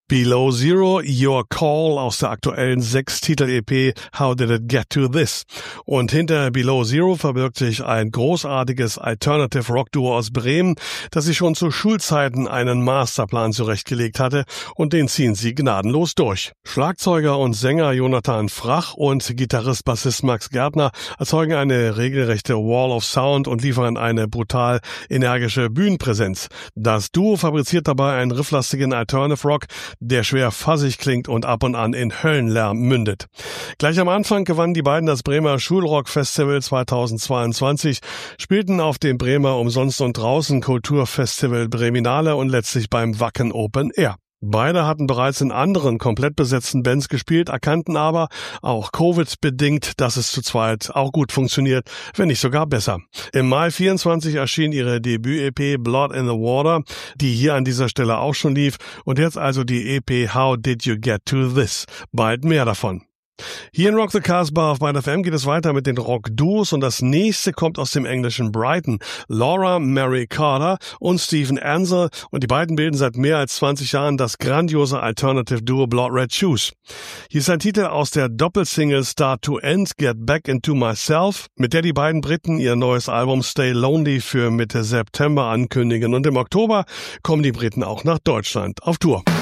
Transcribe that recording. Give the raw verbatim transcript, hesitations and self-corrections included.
Below Zero, Your Call aus der aktuellen Sechs-Titel-E P How Did It Get to This? Und hinter Below Zero verbirgt sich ein großartiges Alternative-Rock-Duo aus Bremen, das sich schon zu Schulzeiten einen Masterplan zurechtgelegt hatte, und den ziehen sie gnadenlos durch. Schlagzeuger und Sänger Jonathan Frach und Gitarrist-Bassist Max Gärtner erzeugen eine regelrechte Wall of Sound und liefern eine brutal energische Bühnenpräsenz. Das Duo fabriziert dabei einen rifflastigen Alternative-Rock, der schwer fassig klingt und ab und an in Höllenlärm mündet. Gleich am Anfang gewannen die beiden das Bremer Schulrock-Festival zweitausendzweiundzwanzig, spielten auf dem Bremer Umsonst und Draußen Kulturfestival Breminale und letztlich beim Wacken Open Air. Beide hatten bereits in anderen komplett besetzten Bands gespielt, erkannten aber, auch Covid-bedingt, dass es zu zweit auch gut funktioniert, wenn nicht sogar besser. Im Mai vierundzwanzig erschien ihre Debüt-E P Blood in the Water, die hier an dieser Stelle auch schon lief, und jetzt also die E P How Did You Get to This? Bald mehr davon. Hier in Rock the Casbah auf Byte F M geht es weiter mit den Rock-Duos, und das nächste kommt aus dem englischen Brighton. Laura Mary Carter und Stephen Ansell, und die beiden bilden seit mehr als zwanzig Jahren das grandiose Alternative-Duo Blood Red Shoes. Hier ist ein Titel aus der Doppelsingle Start to End, Get Back Into Myself, mit der die beiden Briten ihr neues Album Stay Lonely für Mitte September ankündigen, und im Oktober kommen die Briten auch nach Deutschland auf Tour.